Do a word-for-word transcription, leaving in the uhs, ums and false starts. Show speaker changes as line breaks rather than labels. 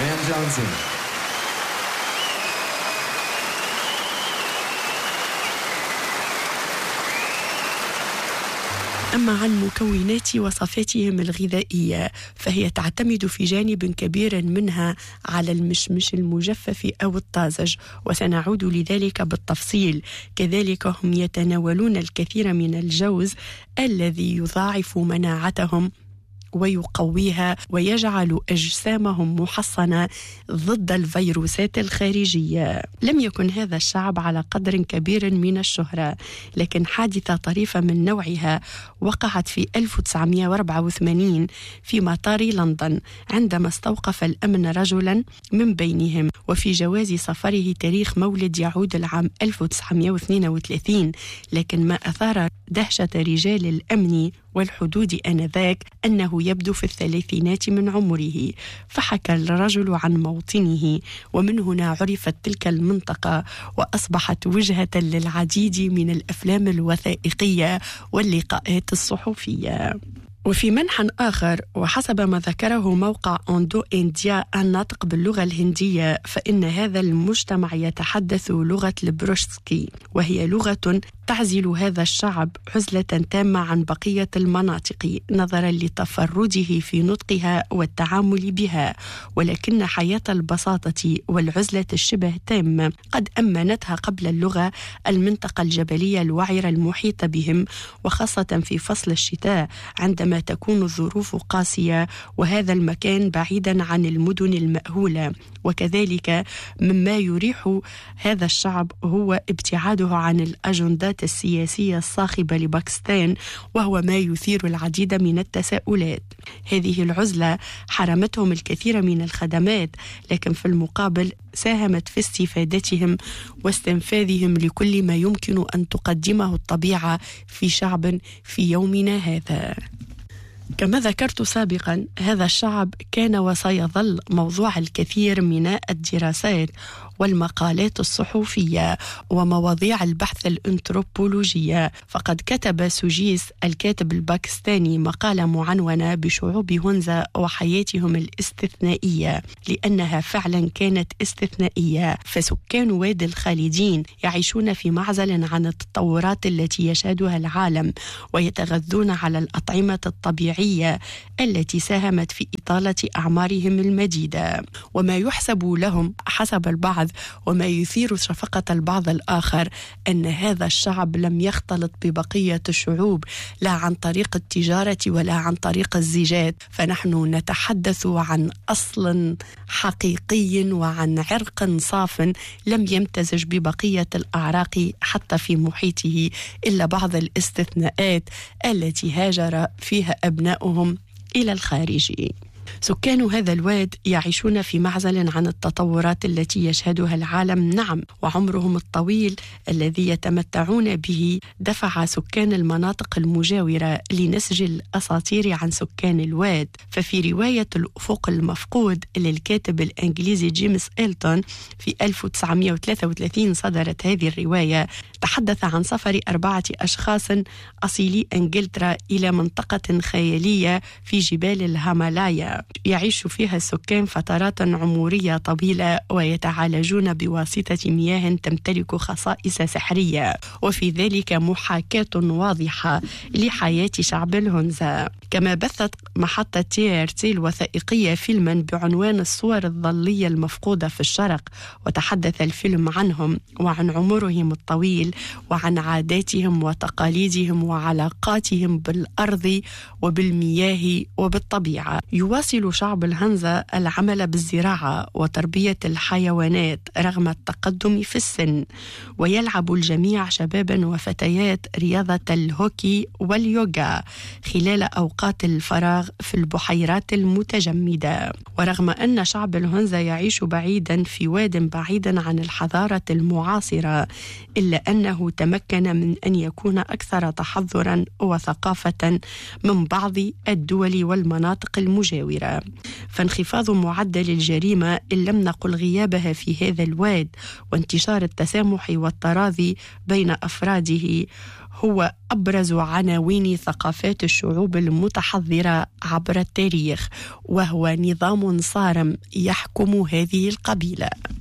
Van Johnson.
أما عن مكونات وصفاتهم الغذائية فهي تعتمد في جانب كبير منها على المشمش المجفف أو الطازج، وسنعود لذلك بالتفصيل. كذلك هم يتناولون الكثير من الجوز الذي يضاعف مناعتهم ويقويها ويجعل أجسامهم محصنة ضد الفيروسات الخارجية. لم يكن هذا الشعب على قدر كبير من الشهرة، لكن حادثة طريفة من نوعها وقعت في ألف وتسعمائة وأربعة وثمانين في مطار لندن عندما استوقف الأمن رجلا من بينهم، وفي جواز سفره تاريخ مولد يعود العام ألف وتسعمائة واثنين وثلاثين. لكن ما أثار دهشة رجال الأمن والحدود آنذاك أنه يبدو في الثلاثينات من عمره، فحكى الرجل عن موطنه، ومن هنا عرفت تلك المنطقة وأصبحت وجهة للعديد من الأفلام الوثائقية واللقاءات الصحفية. وفي منحى آخر، وحسب ما ذكره موقع أندو إنديا الناطق باللغة الهندية، فإن هذا المجتمع يتحدث لغة البروشسكي، وهي لغة تعزل هذا الشعب عزلة تامة عن بقية المناطق نظرا لتفرده في نطقها والتعامل بها، ولكن حياة البساطة والعزلة الشبه تامة قد أمنتها قبل اللغة المنطقة الجبلية الوعرة المحيطة بهم، وخاصة في فصل الشتاء عندما تكون الظروف قاسية وهذا المكان بعيدا عن المدن المأهولة. وكذلك مما يريح هذا الشعب هو ابتعاده عن الأجندات السياسية الصاخبة لباكستان، وهو ما يثير العديد من التساؤلات. هذه العزلة حرمتهم الكثير من الخدمات، لكن في المقابل ساهمت في استفادتهم واستنفاذهم لكل ما يمكن أن تقدمه الطبيعة في شعب في يومنا هذا. كما ذكرت سابقا، هذا الشعب كان وسيظل موضوع الكثير من الدراسات والمقالات الصحفية ومواضيع البحث الأنثروبولوجية، فقد كتب سوجيس الكاتب الباكستاني مقالة معنونة بشعوب هونزا وحياتهم الاستثنائية، لأنها فعلا كانت استثنائية. فسكان وادي الخالدين يعيشون في معزل عن التطورات التي يشهدها العالم، ويتغذون على الأطعمة الطبيعية التي ساهمت في إطالة أعمارهم المديدة. وما يحسب لهم حسب البعض وما يثير شفقة البعض الآخر أن هذا الشعب لم يختلط ببقية الشعوب لا عن طريق التجارة ولا عن طريق الزيجات، فنحن نتحدث عن أصل حقيقي وعن عرق صاف لم يمتزج ببقية الأعراق حتى في محيطه، إلا بعض الاستثناءات التي هاجر فيها أبناؤهم إلى الخارج. سكان هذا الواد يعيشون في معزل عن التطورات التي يشهدها العالم، نعم، وعمرهم الطويل الذي يتمتعون به دفع سكان المناطق المجاورة لنسج الأساطير عن سكان الواد. ففي رواية الأفق المفقود للكاتب الإنجليزي جيمس إلتون في ألف وتسعمائة وثلاثة وثلاثين صدرت هذه الرواية، تحدث عن سفر أربعة أشخاص أصيلي إنجلترا إلى منطقة خيالية في جبال الهيمالايا يعيش فيها السكان فترات عمرية طويلة ويتعالجون بواسطة مياه تمتلك خصائص سحرية، وفي ذلك محاكاة واضحة لحياة شعب الهونزا. كما بثت محطة تي آر تي الوثائقية فيلما بعنوان الصور الظلية المفقودة في الشرق، وتحدث الفيلم عنهم وعن عمرهم الطويل وعن عاداتهم وتقاليدهم وعلاقاتهم بالأرض وبالمياه وبالطبيعة. يواصل شعب الهنزا العمل بالزراعة وتربية الحيوانات رغم التقدم في السن، ويلعب الجميع شبابا وفتيات رياضة الهوكي واليوغا خلال أوقات الفراغ في البحيرات المتجمدة. ورغم أن شعب الهنزا يعيش بعيدا في واد بعيدا عن الحضارة المعاصرة، إلا أنه تمكن من أن يكون أكثر تحضرا وثقافة من بعض الدول والمناطق المجاورة. فانخفاض معدل الجريمة إن لم نقل غيابها في هذا الواد وانتشار التسامح والتراضي بين أفراده هو أبرز عناوين ثقافات الشعوب المتحضرة عبر التاريخ، وهو نظام صارم يحكم هذه القبيلة.